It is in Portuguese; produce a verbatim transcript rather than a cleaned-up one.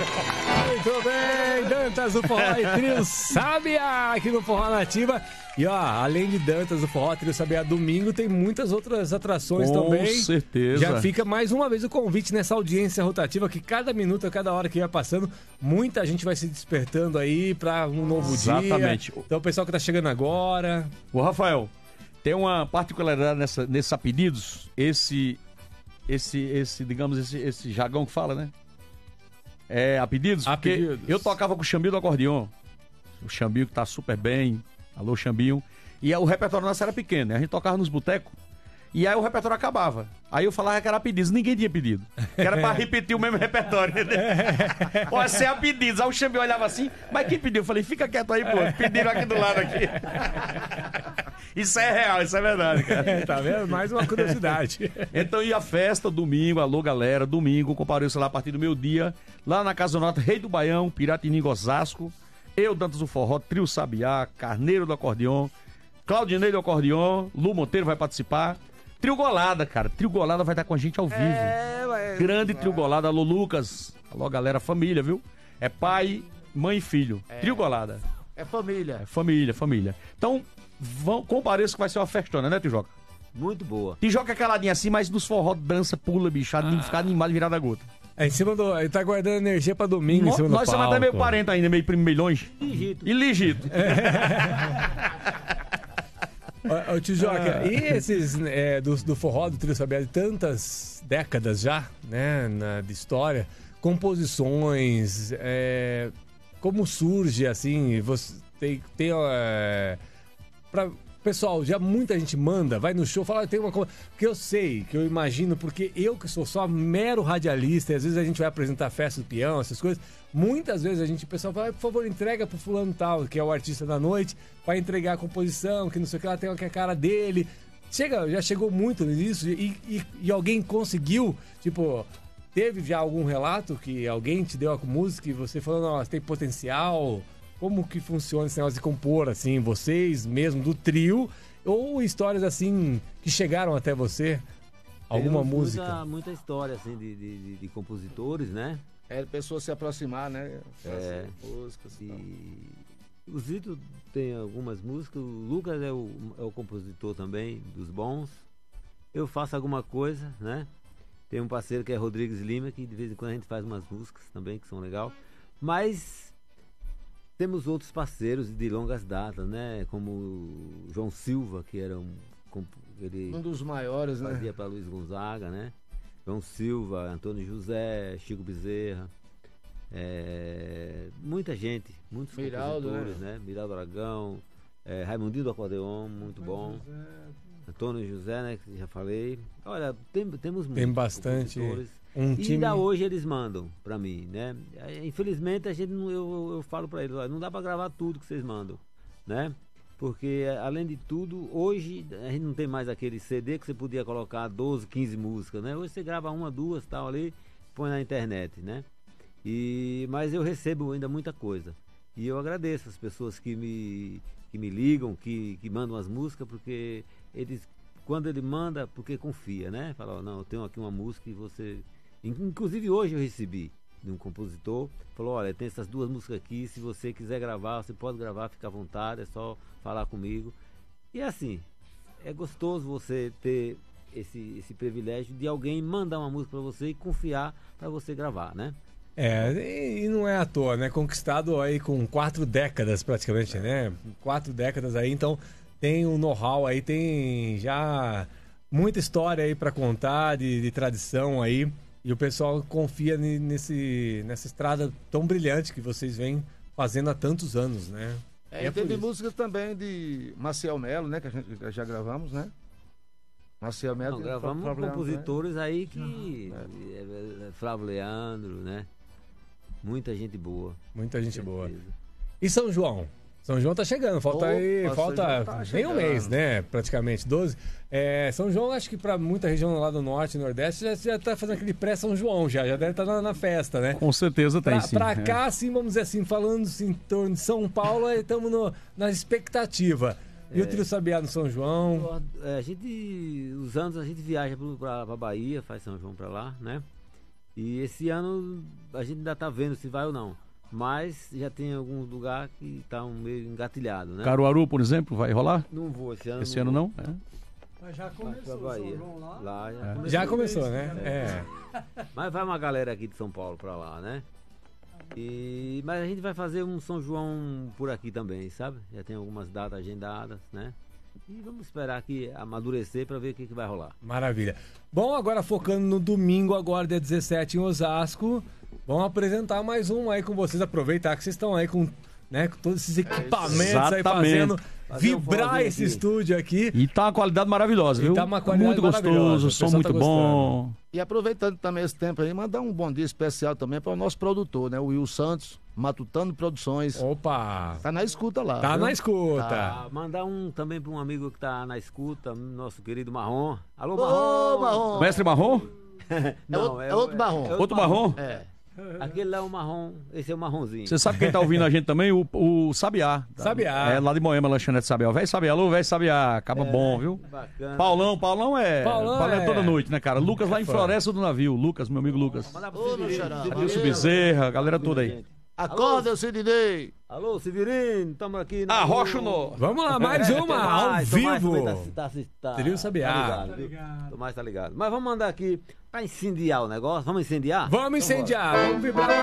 Muito bem, Dantas do Forró e Trio Sabiá aqui no Forró Nativa. E ó, além de Dantas do Forró, Trio Sabiá domingo, tem muitas outras atrações Com também. Com certeza. Já fica mais uma vez o convite nessa audiência rotativa que cada minuto, cada hora que vai passando, muita gente vai se despertando aí pra um novo Exatamente. dia. Exatamente. Então o pessoal que tá chegando agora. Ô Rafael, tem uma particularidade nessa, nesses apelidos, esse, esse, esse, digamos, esse, esse jargão que fala, né? É, apelidos, Apelidos. Porque eu tocava com o Xambinho do acordeon. O Xambinho que tá super bem. Alô, Xambinho. E aí, o repertório nosso era pequeno, né? A gente tocava nos botecos. E aí o repertório acabava. Aí eu falava que era pedidos, ninguém tinha pedido. Que era pra repetir o mesmo repertório, entendeu? Olha, sem a pedidos. Aí o Xambinho olhava assim, mas quem pediu? Eu falei, fica quieto aí, pô. Pediram aqui do lado aqui. Isso é real, isso é verdade, cara. É, tá vendo? Mais uma curiosidade. Então ia a festa, domingo, alô galera, domingo, compareço lá a partir do meio dia, lá na Casa Nota, Rei do Baião, Piratininga, Osasco, eu, Dantas do Forró, Trio Sabiá, Carneiro do Acordeon, Claudinei do Acordeon, Lu Monteiro vai participar, Trio Golada, cara, Trio Golada vai estar com a gente ao vivo. É, mas... Grande Trio Golada, alô Lucas, alô galera, família, viu? É pai, mãe e filho, é. Trio Golada. É família. É família, família. Então, vão, compareça que vai ser uma festona, né, Tijoca? Muito boa. Tijoca é caladinho assim, mas nos forró dança, pula, bichado, ah. ficar animado e virar da gota. É, em cima do... Ele tá guardando energia pra domingo, no, em cima nós do palco. Nós somos até meio quarenta ainda, meio primo milhões. Ligito. E ligito. Ô, ô Tijoca, ah. e esses é, do, do forró, do Trio Sabiá, de tantas décadas já, né, na, de história, composições, é, como surge, assim, você tem... tem é, pra, pessoal, já muita gente manda, vai no show, fala, tem uma coisa... Porque eu sei, que eu imagino, porque eu que sou só mero radialista, e às vezes a gente vai apresentar festa do peão, essas coisas, muitas vezes a gente, o pessoal fala, por favor, entrega pro fulano tal, que é o artista da noite, vai entregar a composição, que não sei o que, ela tem a cara dele. Chega, já chegou muito nisso, e, e, e alguém conseguiu, tipo... Teve já algum relato que alguém te deu a música e você falou, nossa, tem potencial... Como que funciona esse negócio de compor, assim, vocês mesmo, do trio, ou histórias, assim, que chegaram até você? Alguma Temos música? Muita, muita história, assim, de, de, de, de compositores, né? É, pessoas se aproximar, né? É. Músicas e, e o Zito tem algumas músicas, o Lucas é o, é o compositor também, dos bons. Eu faço alguma coisa, né? Tem um parceiro que é Rodrigues Lima, que de vez em quando a gente faz umas músicas também, que são legais. Mas... temos outros parceiros de longas datas, né? Como o João Silva, que era um... Ele um dos maiores, fazia, né? Fazia para Luiz Gonzaga, né? João Silva, Antônio José, Chico Bezerra. É, muita gente, muitos Miraldo, compositores, né? né? Miraldo Aragão, é, Raimundinho do Acordeon, muito Antônio bom. José. Antônio José, né? Que já falei. Olha, tem, temos muitos tem bastante. Um e time... ainda hoje eles mandam pra mim, né? Infelizmente a gente não, eu, eu falo pra eles, olha, não dá pra gravar tudo que vocês mandam, né? Porque além de tudo, hoje a gente não tem mais aquele C D que você podia colocar doze, quinze músicas, né? Hoje você grava uma, duas, tal ali, põe na internet, né? E mas eu recebo ainda muita coisa. E eu agradeço as pessoas que me que me ligam, que que mandam as músicas, porque eles quando ele manda, porque confia, né? Fala, oh, não, eu tenho aqui uma música e você... Inclusive hoje eu recebi de um compositor, falou, olha, tem essas duas músicas aqui, se você quiser gravar, você pode gravar, fica à vontade, é só falar comigo. E assim, é gostoso você ter esse, esse privilégio de alguém mandar uma música para você e confiar para você gravar, né? É, e não é à toa, né? Conquistado aí com quatro décadas praticamente, né? Quatro décadas aí, então tem um know-how aí, tem já muita história aí para contar de, de tradição aí. E o pessoal confia nesse, nessa estrada tão brilhante que vocês vêm fazendo há tantos anos, né? É, e é teve músicas também de Maciel Melo, né? Que a gente já gravamos, né? Maciel Melo. Não, gravamos com compositores, né? Aí que... É. Flávio Leandro, né? Muita gente boa. Muita gente boa. E São João? São João tá chegando, falta Opa, aí, falta tá nem um mês, né? Praticamente, doze. É, São João, acho que para muita região lá do Norte e Nordeste já, já tá fazendo aquele pré-São João, já, já deve estar tá na, na festa, né? Com certeza tem, pra, sim. Pra cá, assim, vamos dizer assim, falando em torno de São Paulo, estamos na expectativa. E é. o Trio Sabiá no São João? A gente, os anos a gente viaja para a Bahia, faz São João para lá, né? E esse ano a gente ainda tá vendo se vai ou não. Mas já tem alguns lugares que estão meio engatilhados, né? Caruaru, por exemplo, vai rolar? Não vou esse ano. Esse ano não? É. Mas já começou Pra o Bahia. São João lá. Lá já, É. começou. Já começou, né? É. Mas vai uma galera aqui de São Paulo pra lá, né? E, mas a gente vai fazer um São João por aqui também, sabe? Já tem algumas datas agendadas, né? E vamos esperar aqui amadurecer pra ver o que, que vai rolar. Maravilha. Bom, agora focando no domingo, agora dia dezessete em Osasco. Vamos apresentar mais um aí com vocês. Aproveitar que vocês estão aí com, né, com todos esses equipamentos aí Exatamente. fazendo Fazer um vibrar forrozinho esse aqui. estúdio aqui. E tá uma qualidade maravilhosa, E viu? tá uma qualidade muito maravilhosa, gostoso, o som pessoal muito tá bom. E aproveitando também esse tempo aí, mandar um bom dia especial também para o nosso produtor, né? O Will Santos, Matutano Produções. Opa! Tá na escuta lá. Tá viu? na escuta. Ah, mandar um também para um amigo que tá na escuta, nosso querido Marrom. Alô, Ô, Marrom! Marrom! Mestre Marrom? É outro- é outro Marrom. Outro Marrom? É. Aquele lá é o Marrom, esse é o Marronzinho. Você sabe quem tá ouvindo a gente também? O, o Sabiá. Sabiá. É lá de Moema, lanchonete Sabiá. Velho Sabiá, alô, velho Sabiá. Acaba bom, viu? Bacana. Paulão, Paulão é. Paulão é é- toda noite, né, cara? Lucas lá em fã. Floresta do Navio. Lucas, meu amigo Lucas. Mandar pro Ô, Severino, meu xará. Severino. Adilson Bezerra, a galera toda aí. Acorda, eu Sidney! Alô, Severino, estamos aqui. na- Arrocha o nó. Vamos lá, mais uma, ao Tomás, Tomás vivo. também tá- tá- tá- Trio Sabiá. tá ligado, Tá viu? ligado. Tomás tá ligado. Mas vamos mandar aqui pra incendiar o negócio. Vamos incendiar? Vamos incendiar, vamos vibrar